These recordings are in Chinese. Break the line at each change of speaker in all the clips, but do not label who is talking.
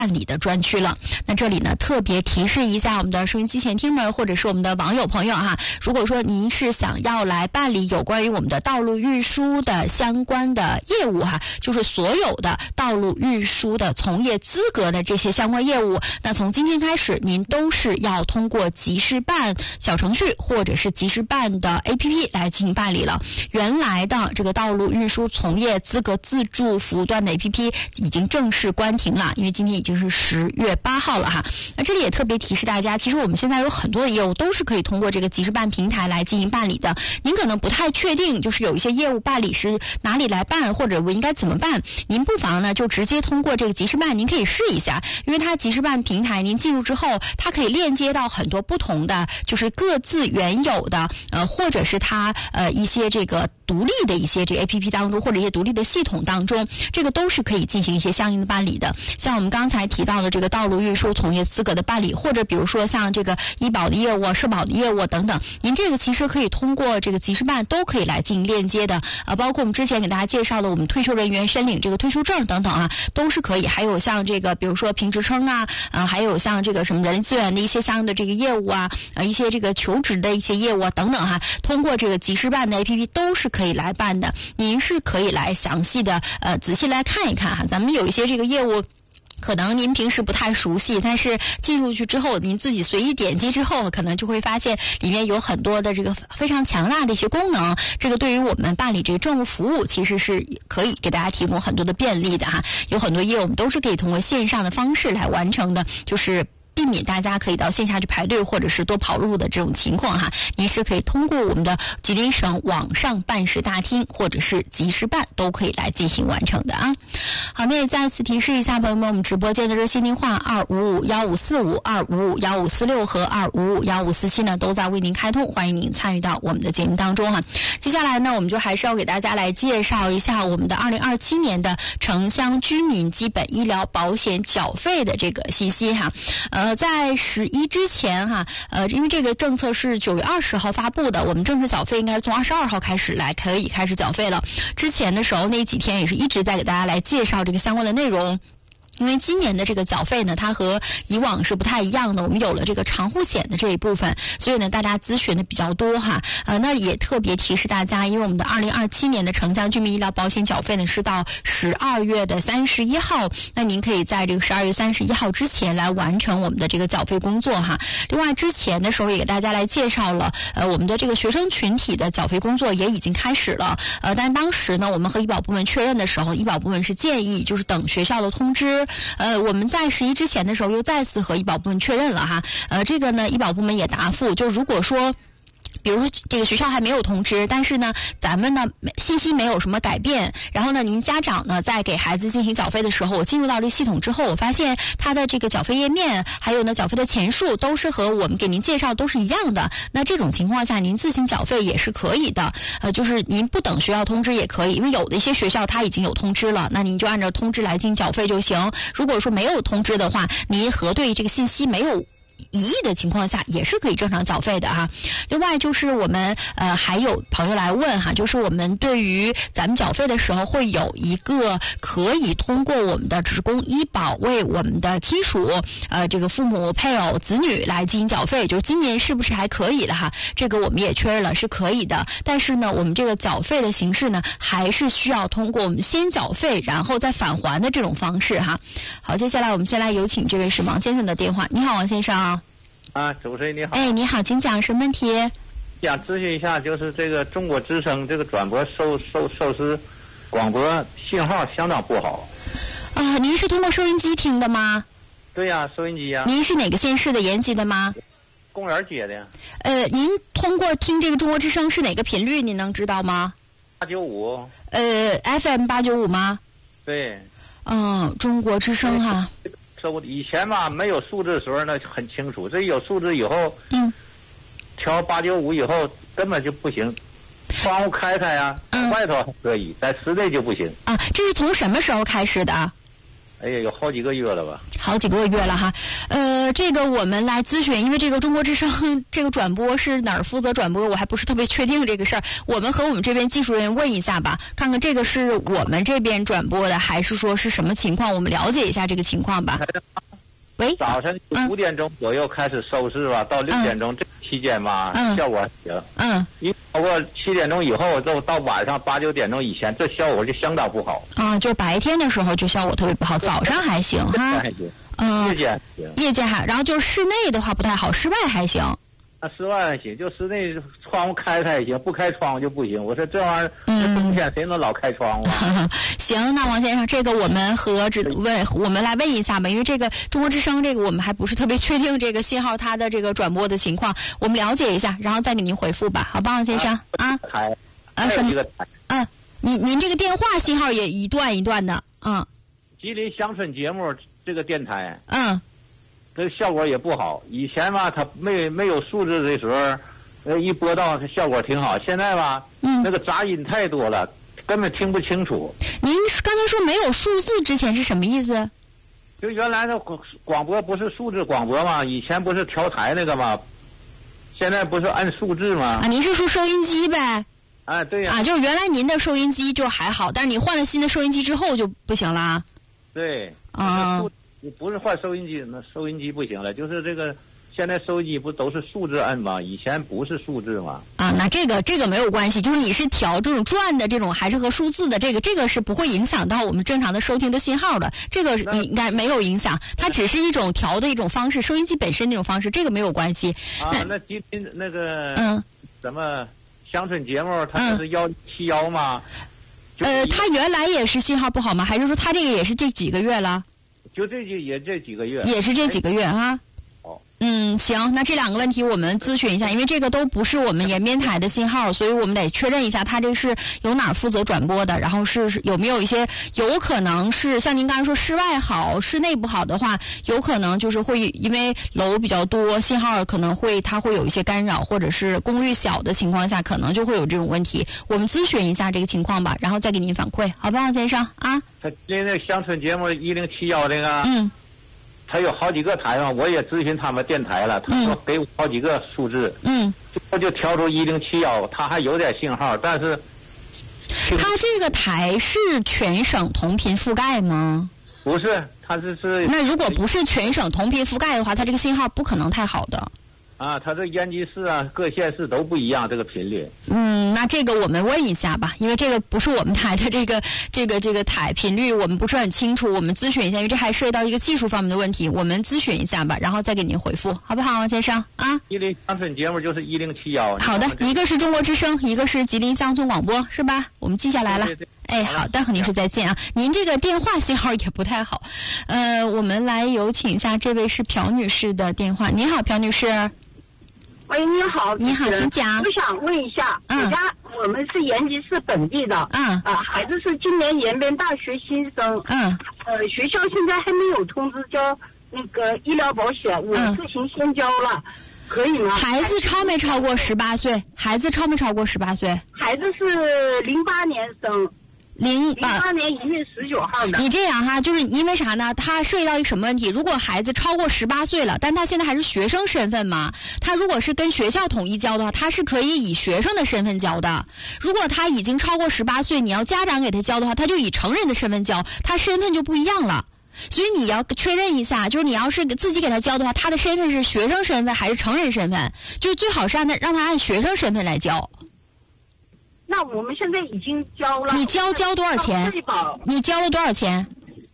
办理的专区了。那这里呢特别提示一下我们的收音机前听们或者是我们的网友朋友哈，如果说您是想要来办理有关于我们的道路运输的相关的业务哈，就是所有的道路运输的从业资格的这些相关业务，那从今天开始您都是要通过集时办小程序或者是集时办的 APP 来进行办理了。原来的这个道路运输从业资格自助服务端的 APP 已经正式关停了，因为今天已经是10月8号了哈。那这里也特别提示大家，其实我们现在有很多的业务都是可以通过这个集时办平台来进行办理的。您可能不太确定，就是有一些业务办理是哪里来办，或者我应该怎么办，您不妨呢就直接通过这个集时办，您可以试一下，因为它集时办平台您进入之后，它可以链接到很多不同的，就是各自原有的或者是它一些这个独立的一些这个 APP 当中，或者一些独立的系统当中，这个都是可以进行一些相应的办理的。像我们刚才提到的这个道路运输从业资格的办理，或者比如说像这个医保的业务、社保的业务等等，您这个其实可以通过这个集时办都可以来进行链接的。包括我们之前给大家介绍的我们退休人员申领这个退休证等等啊，都是可以。还有像这个比如说评职称啊，还有像这个什么人力资源的一些相应的这个业务啊，一些这个求职的一些业务啊等等哈，通过这个集时办的 APP 都是可以来办的。您是可以来详细的仔细来看一看哈，咱们有一些这个业务可能您平时不太熟悉，但是进入去之后您自己随意点击之后，可能就会发现里面有很多的这个非常强大的一些功能，这个对于我们办理这个政务服务其实是可以给大家提供很多的便利的哈。有很多业务我们都是可以通过线上的方式来完成的，就是避免大家可以到线下去排队或者是多跑路的这种情况哈，您是可以通过我们的吉林省网上办事大厅或者是集时办都可以来进行完成的啊。好，那也再次提示一下朋友们，我们直播间的热线电话2551545、2551546和2551547呢都在为您开通，欢迎您参与到我们的节目当中哈。接下来呢，我们就还是要给大家来介绍一下我们的2027年的城乡居民基本医疗保险缴费的这个信息哈。在11之前哈，因为这个政策是9月20号发布的，我们正式缴费应该是从22号开始可以开始缴费了。之前的时候那几天也是一直在给大家来介绍这个相关的内容。因为今年的这个缴费呢，它和以往是不太一样的，我们有了这个长户险的这一部分，所以呢大家咨询的比较多哈。那也特别提示大家，因为我们的2027年的城乡居民医疗保险缴费呢是到12月31号，那您可以在这个12月31号之前来完成我们的这个缴费工作哈。另外之前的时候也给大家来介绍了我们的这个学生群体的缴费工作也已经开始了，但是当时呢我们和医保部门确认的时候，医保部门是建议就是等学校的通知。我们在11之前的时候又再次和医保部门确认了哈，这个呢医保部门也答复，就如果说比如说这个学校还没有通知，但是呢咱们呢信息没有什么改变，然后呢您家长呢在给孩子进行缴费的时候，我进入到这个系统之后，我发现他的这个缴费页面还有呢缴费的钱数都是和我们给您介绍都是一样的，那这种情况下您自行缴费也是可以的，就是您不等学校通知也可以，因为有的一些学校它已经有通知了，那您就按照通知来进行缴费就行。如果说没有通知的话，您核对这个信息没有异议的情况下也是可以正常缴费的哈。另外就是我们还有朋友来问哈，就是我们对于咱们缴费的时候会有一个可以通过我们的职工医保为我们的亲属这个父母、配偶、子女来进行缴费，就是今年是不是还可以了哈？这个我们也确认了是可以的，但是呢我们这个缴费的形式呢还是需要通过我们先缴费然后再返还的这种方式哈。好，接下来我们先来有请这位是王先生的电话。你好，王先生。
主持人你好。
你好，请讲什么问题？
想咨询一下，就是这个中国之声这个转播收视广播信号相当不好。
您是通过收音机听的吗？
对呀，收音机呀。
您是哪个县市的延吉的吗？
公园街的。
您通过听这个中国之声是哪个频率？您能知道吗
？895。
FM 895吗？
对。
中国之声哈。
以前吧没有数字的时候呢很清楚，这有数字以后，调895以后根本就不行，窗户开呀，外头可以，在室内就不行。
这是从什么时候开始的？
哎呀，有好几个月了吧？
好几个月了哈。这个我们来咨询，因为这个中国之声这个转播是哪儿负责转播，我还不是特别确定这个事儿。我们和我们这边技术人员问一下吧，看看这个是我们这边转播的，还是说是什么情况？我们了解一下这个情况吧。喂，
早晨5点钟左右开始收视吧，到6点钟这期间吧，效果行。一包括7点钟以后，到晚上8、9点钟以前，这效果就相当不好。
就白天的时候就效果特别不好，早上还行哈。
夜间行。
夜间还，然后就是室内的话不太好，室外还行。
室外还行，就室内窗户开还行，不开窗户就不行。我说这玩意儿，冬天谁能老开窗户啊？
行，那王先生，这个我们我们来问一下吧，因为这个中国之声这个我们还不是特别确定这个信号它的这个转播的情况，我们了解一下，然后再给您回复吧，好吧，王先生什么？您这个电话信号也一段一段的，
吉林乡村节目这个电台，这效果也不好。以前吧，它没有数字的时候，一播到它效果挺好。现在吧，那个杂音太多了，根本听不清楚。
您刚才说没有数字之前是什么意思？
就原来的广播不是数字广播吗？以前不是调台那个吗？现在不是按数字吗？
您是说收音机呗？
对呀。
就是原来您的收音机就还好，但是你换了新的收音机之后就不行了。
对。你不是换收音机，那收音机不行了，就是这个现在收音机不都是数字按吗？以前不是数字吗？
那这个没有关系，就是你是调这种转的这种，还是和数字的这个是不会影响到我们正常的收听的信号的，这个应该没有影响，它只是一种调的一种方式，收音机本身那种方式，这个没有关系。
那今天那个什么乡村节目，它不是171吗？
它原来也是信号不好吗？还是说它这个也是这几个月了？
就这几个月，
也是这几个月哈。行，那这两个问题我们咨询一下，因为这个都不是我们延边台的信号，所以我们得确认一下，它这是由哪儿负责转播的，然后是有没有一些有可能是像您刚才说室外好，室内不好的话，有可能就是会因为楼比较多，信号可能它会有一些干扰，或者是功率小的情况下，可能就会有这种问题。我们咨询一下这个情况吧，然后再给您反馈，好吧，王先生啊？
他那个乡村节目1071这个，他有好几个台嘛，我也咨询他们电台了，他说给我好几个数字，我就调出1071，他还有点信号，但是
他这个台是全省同频覆盖吗？
不是，他是。
那如果不是全省同频覆盖的话，他这个信号不可能太好的。
他这延吉市各县市都不一样，这个频率。
那这个我们问一下吧，因为这个不是我们台的这个台频率，我们不是很清楚，我们咨询一下，因为这还涉及到一个技术方面的问题，我们咨询一下吧，然后再给您回复，好不好，王先生
吉林乡村节目就是1071。
好的，一个是中国之声，一个是吉林乡村广播，是吧？我们记下来了。
对
好的，和您说再见啊。您这个电话信号也不太好，我们来有请一下，这位是朴女士的电话。您好，朴女士。
喂，你好，
你好，请讲。
我想问一下，我们是延吉市本地的，孩子是今年延边大学新生，学校现在还没有通知交那个医疗保险，我自行先交了，可以吗？
孩子超没超过18岁？孩子超没超过18岁？
孩子是08年生。08年1月19号的。
你这样哈，就是因为啥呢？它涉及到一个什么问题？如果孩子超过18岁了，但他现在还是学生身份嘛，他如果是跟学校统一交的话，他是可以以学生的身份交的。如果他已经超过18岁，你要家长给他交的话，他就以成人的身份交，他身份就不一样了。所以你要确认一下，就是你要是自己给他交的话，他的身份是学生身份还是成人身份？就是最好是让他按学生身份来交。
那我们现在已经交了。
你交多少钱？你交了多少钱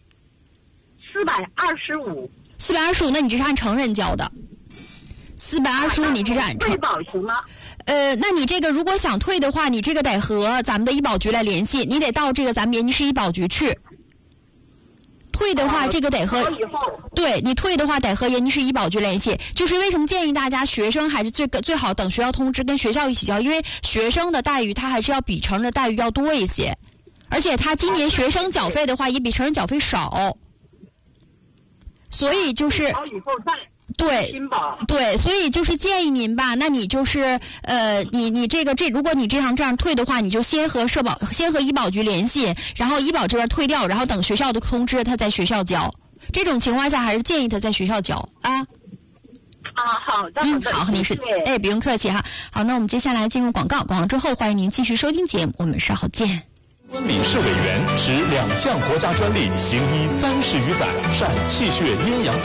？425。
425，那你这是按成人交的。425，你这是按
退保行吗？
那你这个如果想退的话，你这个得和咱们的医保局来联系，你得到这个咱们延吉市医保局去。退的话，这个得和对你退的话得和延吉市医保局联系。就是为什么建议大家学生还是最好等学校通知跟学校一起交，因为学生的待遇他还是要比成人的待遇要多一些，而且他今年学生缴费的话也比成人缴费少，所以就是对对，所以就是建议您吧，那你就是你如果你这样退的话，你就先和医保局联系，然后医保这边退掉，然后等学校的通知他在学校交。这种情况下还是建议他在学校交啊。
好的，
好，您是不用客气哈。好，那我们接下来进入广告，广告之后欢迎您继续收听节目，我们稍后见。
关领事委员持2项国家专利，行医30余载，善气血阴阳。